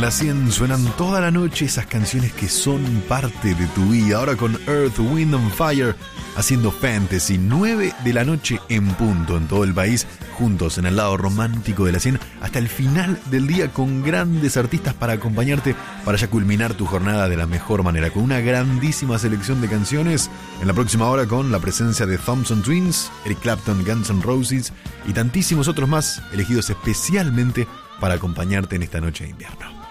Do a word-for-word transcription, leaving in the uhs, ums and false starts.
la cien suenan toda la noche esas canciones que son parte de tu vida. Ahora con Earth, Wind and Fire haciendo Fantasy, nueve de la noche en punto en todo el país, juntos en el lado romántico de la cien hasta el final del día con grandes artistas para acompañarte para ya culminar tu jornada de la mejor manera, con una grandísima selección de canciones. En la próxima hora con la presencia de Thompson Twins, Eric Clapton, Guns N' Roses y tantísimos otros más elegidos especialmente para acompañarte en esta noche de invierno.